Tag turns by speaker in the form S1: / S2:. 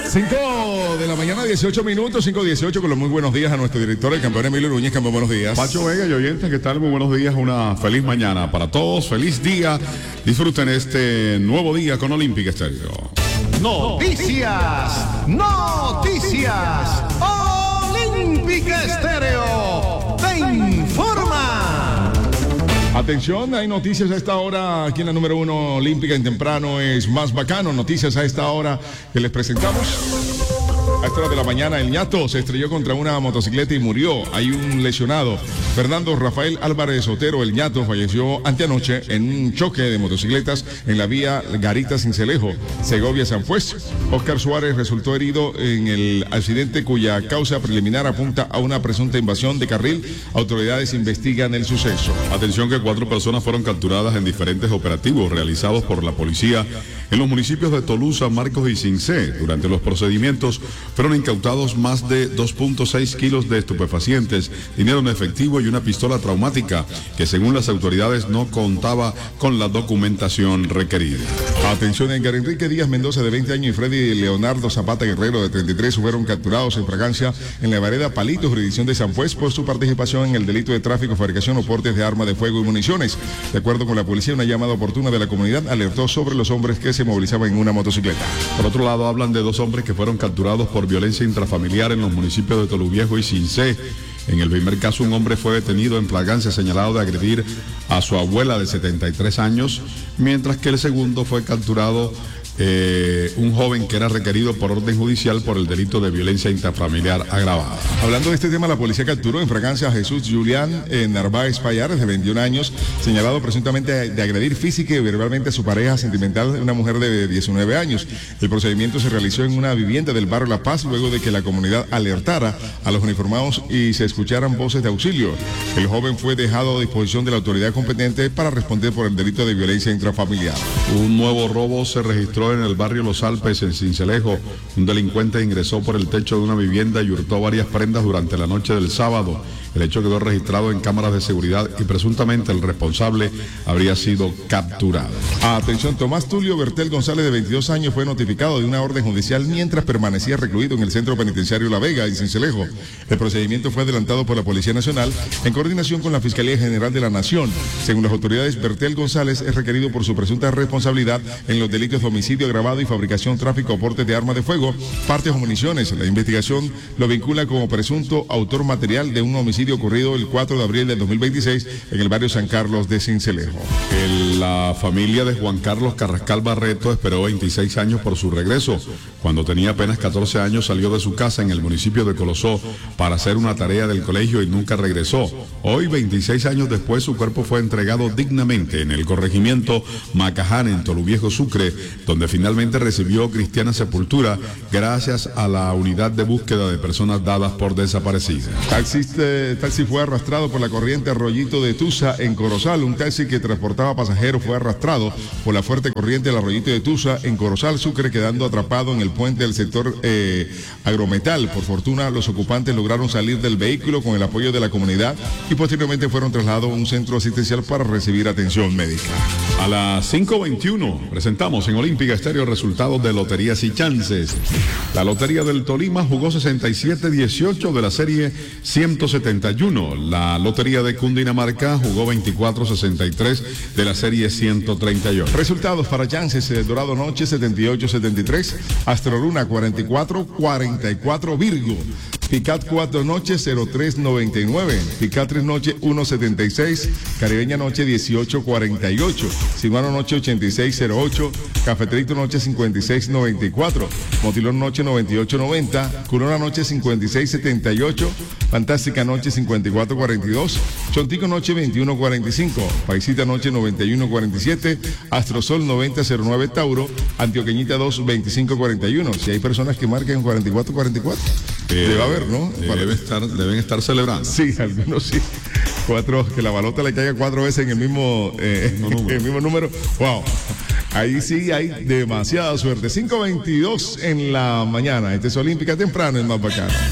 S1: 5 de la mañana, 18 minutos, 5:18, con los muy buenos días a nuestro director, el campeón Emilio Núñez. Campeón, buenos días.
S2: Pacho Vega y oyentes, ¿qué tal? Muy buenos días, una feliz mañana para todos, feliz día. Disfruten este nuevo día con Olímpica Estéreo.
S3: Noticias, Olímpica Estéreo te informa.
S1: Atención, hay noticias a esta hora. Aquí en la número 1 Olímpica en temprano es más bacano. Noticias a esta hora que les presentamos. A esta hora de la mañana, el ñato se estrelló contra una motocicleta y murió. Hay un lesionado. Fernando Rafael Álvarez Otero, el ñato, falleció anteanoche en un choque de motocicletas en la vía Garita-Cincelejo, Segovia-San Fués. Óscar Suárez resultó herido en el accidente cuya causa preliminar apunta a una presunta invasión de carril. Autoridades investigan el suceso.
S2: Atención que 4 personas fueron capturadas en diferentes operativos realizados por la policía en los municipios de Tolusa, Marcos y Cincé. Durante los procedimientos fueron incautados más de 2.6 kilos de estupefacientes, dinero en efectivo y una pistola traumática que según las autoridades no contaba con la documentación requerida.
S1: Atención, Edgar Enrique Díaz Mendoza de 20 años y Freddy Leonardo Zapata Guerrero de 33 fueron capturados en fragancia en la vereda Palito, jurisdicción de San Fués, por su participación en el delito de tráfico, fabricación o portes de armas de fuego y municiones. De acuerdo con la policía, una llamada oportuna de la comunidad alertó sobre los hombres que se movilizaban en una motocicleta.
S2: Por otro lado, hablan de 2 hombres que fueron capturados por violencia intrafamiliar en los municipios de Toluviejo y Cincé. En el primer caso, un hombre fue detenido en flagrancia señalado de agredir a su abuela de 73 años, mientras que el segundo fue capturado un joven que era requerido por orden judicial por el delito de violencia intrafamiliar agravada.
S1: Hablando de este tema, la policía capturó en fragancia a Jesús Julián Narváez Payares, de 21 años, señalado presuntamente de agredir física y verbalmente a su pareja sentimental, una mujer de 19 años. El procedimiento se realizó en una vivienda del barrio La Paz, luego de que la comunidad alertara a los uniformados y se escucharan voces de auxilio. El joven fue dejado a disposición de la autoridad competente para responder por el delito de violencia intrafamiliar.
S2: Un nuevo robo se registró en el barrio Los Alpes, en Cincelejo. Un delincuente ingresó por el techo de una vivienda y hurtó varias prendas durante la noche del sábado. El hecho quedó registrado en cámaras de seguridad y presuntamente el responsable habría sido capturado.
S1: Atención, Tomás Tulio Bertel González, de 22 años, fue notificado de una orden judicial mientras permanecía recluido en el centro penitenciario La Vega, en Cincelejo. El procedimiento fue adelantado por la Policía Nacional en coordinación con la Fiscalía General de la Nación. Según las autoridades, Bertel González es requerido por su presunta responsabilidad en los delitos de homicidio agravado y fabricación, tráfico o porte de armas de fuego, partes o municiones. La investigación lo vincula como presunto autor material de un homicidio ocurrido el 4 de abril del 2026 en el barrio San Carlos de Cincelejo.
S2: La familia de Juan Carlos Carrascal Barreto esperó 26 años por su regreso. Cuando tenía apenas 14 años salió de su casa en el municipio de Colosó para hacer una tarea del colegio y nunca regresó. Hoy, 26 años después, su cuerpo fue entregado dignamente en el corregimiento Macaján, en Toluviejo, Sucre, donde finalmente recibió cristiana sepultura gracias a la unidad de búsqueda de personas dadas por desaparecidas.
S1: Taxi fue arrastrado por la corriente Arroyito de Tusa en Corozal. Un taxi que transportaba pasajeros fue arrastrado por la fuerte corriente del Arroyito de Tusa en Corozal, Sucre, quedando atrapado en el puente del sector Agrometal. Por fortuna, los ocupantes lograron salir del vehículo con el apoyo de la comunidad y posteriormente fueron trasladados a un centro asistencial para recibir atención médica.
S2: A las 5:21 presentamos en Olímpica Estéreo resultados de loterías y chances. La Lotería del Tolima jugó 67-18 de la serie 171. La Lotería de Cundinamarca jugó 24-63 de la serie 138.
S1: Resultados para chances: Dorado Noche 78-73, Astroluna 44-44, Virgo. Picat 4 Noche 03-99, Picat 3 Noche 1-76, Caribeña Noche 18-48, Simano Noche 86-08, Cafeterito Noche 56-94, Motilón Noche 98-90, Corona Noche 56-78, Fantástica Noche 54-42, Chontico Noche 21-45, Paisita Noche 91-47, Astrosol 90-09 Tauro, Antioqueñita 2 25-41. Si hay personas que marquen 44-44, debe haber, ¿no?
S2: Deben estar celebrando.
S1: Sí, algunos sí. Que la balota le caiga 4 veces en el mismo número. Wow. Ahí sí hay demasiada suerte. 5:22 en la mañana. Este es Olímpica temprano, es más bacano.